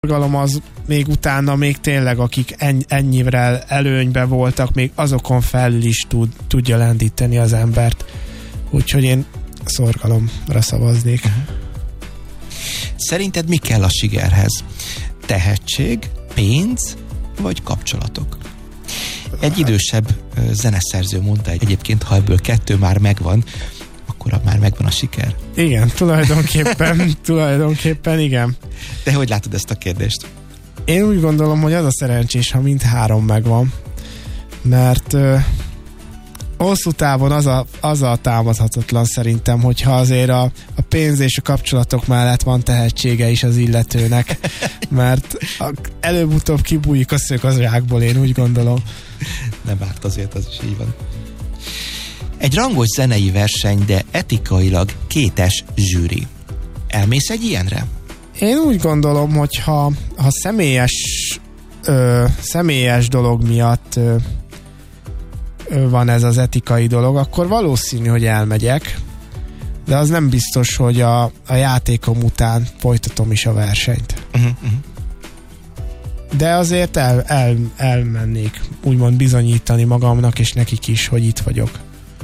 forgalom az még utána, még tényleg akik ennyivel előnyben voltak, még azokon felül is tudja lendíteni az embert. Úgyhogy én szorgalomra szavaznék. Szerinted mi kell a sikerhez? Tehetség, pénz vagy kapcsolatok? Egy idősebb zeneszerző mondta egyébként, ha ebből 2 már megvan, akkor már megvan a siker. Igen, tulajdonképpen igen. De hogy látod ezt a kérdést? Én úgy gondolom, hogy az a szerencsés, ha mind 3 megvan, mert hosszú távon az a támadhatatlan szerintem, hogyha azért a pénz és a kapcsolatok mellett van tehetsége is az illetőnek, mert előbb-utóbb kibújik a szög az zsákból, én úgy gondolom. Nem árt azért, az is így van. Egy rangos zenei verseny, de etikailag kétes zsűri. Elmész egy ilyenre? Én úgy gondolom, hogy ha személyes dolog miatt van ez az etikai dolog, akkor valószínű, hogy elmegyek, de az nem biztos, hogy a játékom után folytatom is a versenyt. De azért elmennék úgymond bizonyítani magamnak és nekik is, hogy itt vagyok.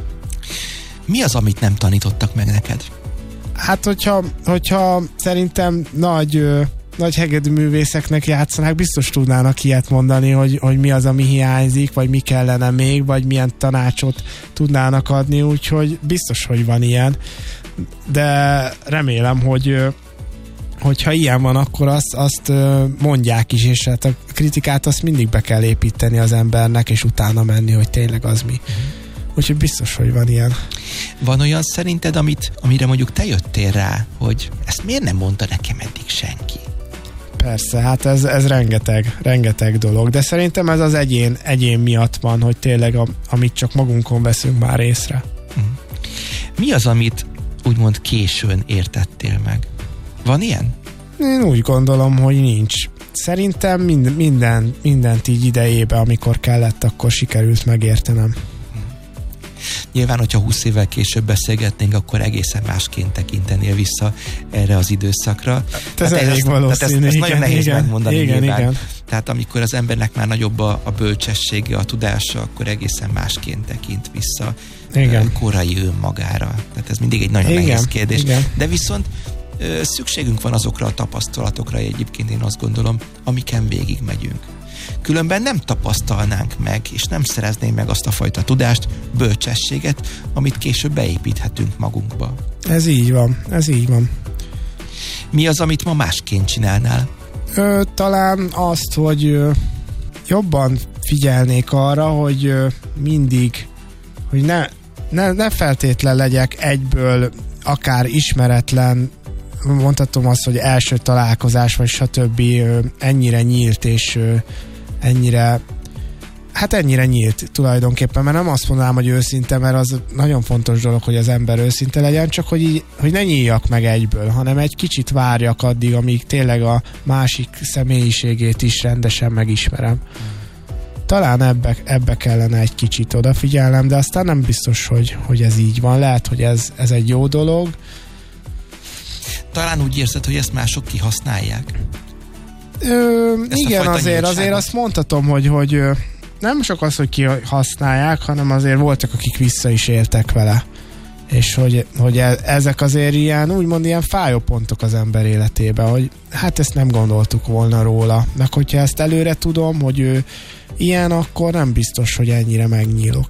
Mi az, amit nem tanítottak meg neked? Hát, hogyha szerintem nagy hegedűművészeknek játszanak, biztos tudnának ilyet mondani, hogy mi az, ami hiányzik, vagy mi kellene még, vagy milyen tanácsot tudnának adni, úgyhogy biztos, hogy van ilyen. De remélem, hogyha ilyen van, akkor azt mondják is, és hát a kritikát azt mindig be kell építeni az embernek, és utána menni, hogy tényleg az mi. Úgyhogy biztos, hogy van ilyen. Van olyan szerinted, amire mondjuk te jöttél rá, hogy ezt miért nem mondta nekem eddig senki? Persze, hát ez rengeteg dolog, de szerintem ez az egyén miatt van, hogy tényleg amit csak magunkon veszünk már észre. Mi az, amit úgymond későn értettél meg? Van ilyen? Én úgy gondolom, hogy nincs. Szerintem mindent így idejében, amikor kellett, akkor sikerült megértenem. Nyilván, hogyha 20 évvel később beszélgetnénk, akkor egészen másként tekintenél vissza erre az időszakra. Ez elég valószínű. Ez nagyon nehéz megmondani. Igen. Tehát amikor az embernek már nagyobb a bölcsessége, a tudása, akkor egészen másként tekint vissza korai önmagára. Tehát ez mindig egy nagyon nehéz kérdés. Igen. De viszont szükségünk van azokra a tapasztalatokra, egyébként én azt gondolom, amiken végig megyünk. Különben nem tapasztalnánk meg, és nem szereznénk meg azt a fajta tudást, bölcsességet, amit később beépíthetünk magunkba. Ez így van. Mi az, amit ma másként csinálnál? Talán azt, hogy jobban figyelnék arra, hogy mindig, hogy ne feltétlen legyek egyből akár ismeretlen, mondhatom azt, hogy első találkozás, vagy stb. Ennyire nyílt, és ennyire nyílt tulajdonképpen, mert nem azt mondanám, hogy őszinte, mert az nagyon fontos dolog, hogy az ember őszinte legyen, csak hogy ne nyíljak meg egyből, hanem egy kicsit várjak addig, amíg tényleg a másik személyiségét is rendesen megismerem. Talán ebbe kellene egy kicsit odafigyelnem, de aztán nem biztos, hogy ez így van. Lehet, hogy ez egy jó dolog. Talán úgy érzed, hogy ezt mások kihasználják? Igen, azért azt mondhatom, hogy nem csak az, hogy kihasználják, hanem azért voltak, akik vissza is éltek vele. És hogy ezek azért úgymond ilyen fájó pontok az ember életében, hogy hát ezt nem gondoltuk volna róla. Meg hogyha ezt előre tudom, hogy ő ilyen, akkor nem biztos, hogy ennyire megnyílok.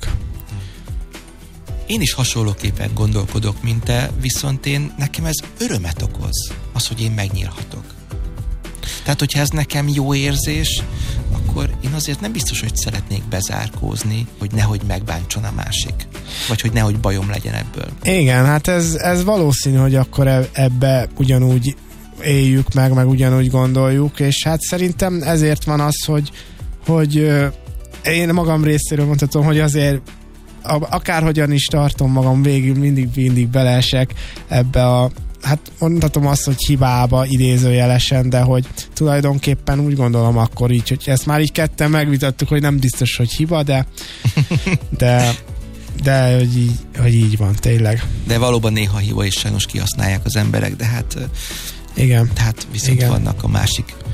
Én is hasonlóképpen gondolkodok, mint te, viszont nekem ez örömet okoz, az, hogy én megnyílhatok. Tehát, hogyha ez nekem jó érzés, akkor én azért nem biztos, hogy szeretnék bezárkózni, hogy nehogy megbántson a másik. Vagy hogy nehogy bajom legyen ebből. Igen, hát ez valószínű, hogy akkor ebbe ugyanúgy éljük meg ugyanúgy gondoljuk, és hát szerintem ezért van az, hogy én magam részéről mondhatom, hogy azért akárhogyan is tartom magam végül, mindig beleesek ebbe hát mondhatom azt, hogy hibába idézőjelesen, de hogy tulajdonképpen úgy gondolom akkor így, hogy ezt már így ketten megvitattuk, hogy nem biztos, hogy hiba, de hogy így van, tényleg. De valóban néha hiba, és sajnos kihasználják az emberek, de hát igen. Tehát viszont vannak a másik